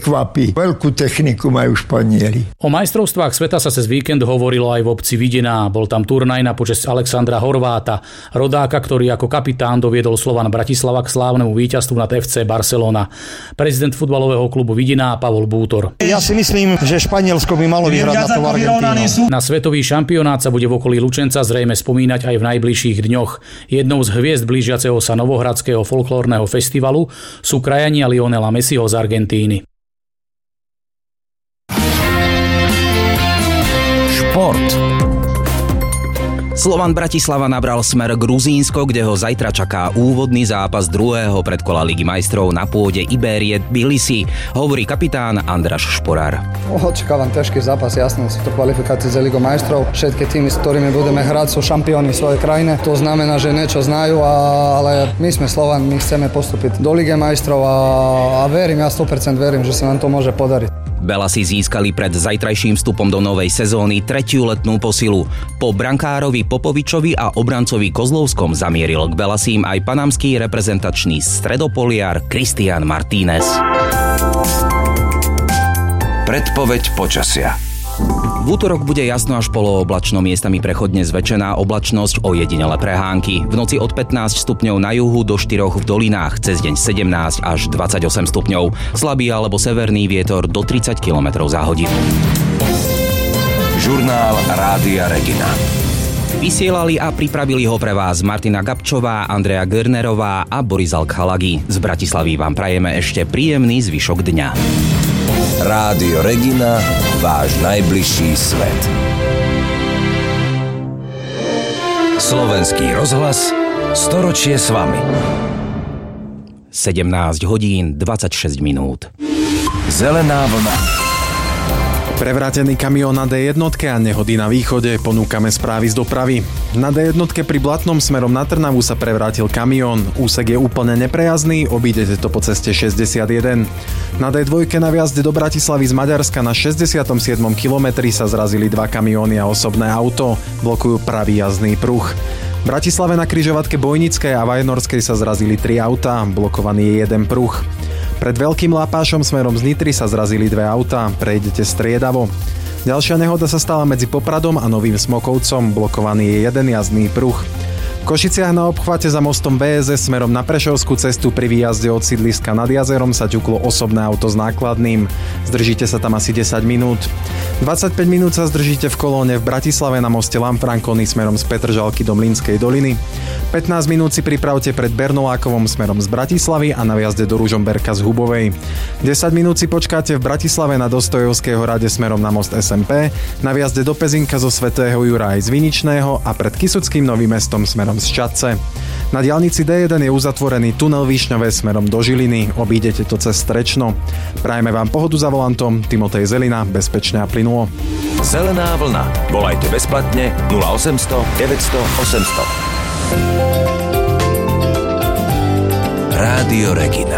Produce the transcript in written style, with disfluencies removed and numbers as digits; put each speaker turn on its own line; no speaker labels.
neprekvapí. Veľkú techniku majú Španieli.
O majstrovstvách sveta sa cez víkend hovorilo aj v obci Vidiná. Bol tam turnaj na počesť Alexandra Horváta, rodáka, ktorý ako kapitán doviedol Slovan Bratislava k slávnemu víťazstvu nad FC Barcelona. Prezident futbalového klubu Vidiná Pavol Bútor.
Ja si myslím, že Španielsko by malo vyhrať na to Argentínu.
Na svetový šampionát sa bude v okolí Lučenca zrejme spomínať aj v najbližších dňoch. Jednou z hviezd blížiaceho sa novohradského folklórneho festivalu sú krajania Lionela Messiho z Argentíny.
Šport. Slovan Bratislava nabral smer Gruzínsko, kde ho zajtra čaká úvodný zápas druhého predkola Ligy majstrov na pôde Ibérie Tbilisi, hovorí kapitán Andráš Šporár.
Očakávam ťažký zápas, jasné, sú to kvalifikácie za Ligu majstrov. Všetky týmy, s ktorými budeme hrať, sú šampióni svojej krajine. To znamená, že niečo znajú, ale my sme Slovan, my chceme postúpiť do Ligy majstrov a verím, ja 100% verím, že sa nám to môže podariť.
Belasi získali pred zajtrajším vstupom do novej sezóny tretiu letnú posilu. Po brankárovi Popovičovi a obrancovi Kozlovskom zamieril k Belasím aj panamský reprezentačný stredopoliar Cristian Martínez.
Predpoveď počasia.
V útorok bude jasno až polooblačno, miestami prechodne zväčšená oblačnosť, ojedinele prehánky. V noci od 15 stupňov na juhu do 4 v dolinách, cez deň 17 až 28 stupňov. Slabý alebo severný vietor do 30 km za hodinu.
Žurnál Rádia Regina.
Vysielali a pripravili ho pre vás Martina Gabčová, Andrea Görnerová a Boris Alkhalagi. Z Bratislavy vám prajeme ešte príjemný zvyšok dňa.
Rádio Regina, váš najbližší svet. Slovenský rozhlas, storočie s vami.
17 hodín 26 minút.
Zelená vlna.
Prevrátený kamión na D1 a nehody na východe, ponúkame správy z dopravy. Na D1 pri Blatnom smerom na Trnavu sa prevrátil kamión, úsek je úplne neprejazdný, obídete to po ceste 61. Na D2 na viazde do Bratislavy z Maďarska na 67. kilometri sa zrazili dva kamióny a osobné auto, blokujú pravý jazdný pruh. V Bratislave na križovatke Bojnickej a Vajnorskej sa zrazili 3 autá, blokovaný je jeden pruh. Pred Veľkým Lapášom smerom z Nitry sa zrazili 2 autá, prejdete striedavo. Ďalšia nehoda sa stala medzi Popradom a Novým Smokovcom, blokovaný je jeden jazdný pruh. V Košiciach na obchvate za mostom BSS smerom na Prešovskú cestu pri výjazde od sídliska nad jazerom sa ťuklo osobné auto s nákladným. Zdržíte sa tam asi 10 minút. 25 minút sa zdržíte v kolóne v Bratislave na moste Lanfranconi smerom z Petržalky do Mlynskej doliny. 15 minút si pripravte pred Bernolákovom smerom z Bratislavy a na viazde do Ružomberka z Hubovej. 10 minút si počkáte v Bratislave na Dostojevského rade smerom na most SMP, na viazde do Pezinka zo svätého Juraja z Viničného a pred Kysuckým Novým Mestom smerom z Čadce. Na diaľnici D1 je uzatvorený tunel Višňové smerom do Žiliny, obídete to cez Strečno. Prajeme vám pohodu za volantom, Timotej Zelina, bezpečne a plynulo.
Zelená vlna. Volajte bezplatne 0800 900 800. Rádio Regina.